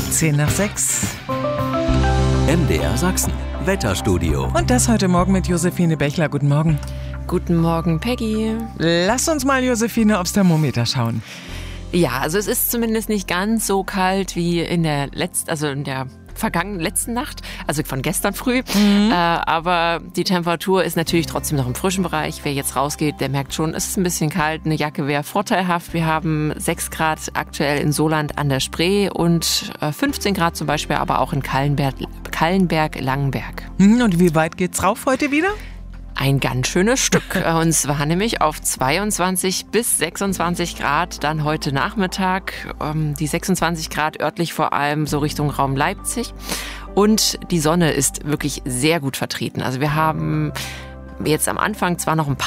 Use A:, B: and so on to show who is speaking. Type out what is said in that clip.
A: 6:10.
B: MDR Sachsen, Wetterstudio.
A: Und das heute Morgen mit Josephine Bechler. Guten Morgen.
C: Guten Morgen, Peggy.
A: Lass uns mal, Josephine, aufs Thermometer schauen.
C: Ja, also es ist zumindest nicht ganz so kalt wie in der letzten Nacht, also von gestern früh. Aber die Temperatur ist natürlich trotzdem noch im frischen Bereich. Wer jetzt rausgeht, der merkt schon, es ist ein bisschen kalt. Eine Jacke wäre vorteilhaft. Wir haben 6 Grad aktuell in Soland an der Spree und 15 Grad zum Beispiel aber auch in Kallenberg-Langenberg.
A: Und wie weit geht's rauf heute wieder?
C: Ein ganz schönes Stück. Und zwar nämlich auf 22 bis 26 Grad dann heute Nachmittag. Die 26 Grad örtlich vor allem so Richtung Raum Leipzig. Und die Sonne ist wirklich sehr gut vertreten. Also wir haben jetzt am Anfang zwar noch ein paar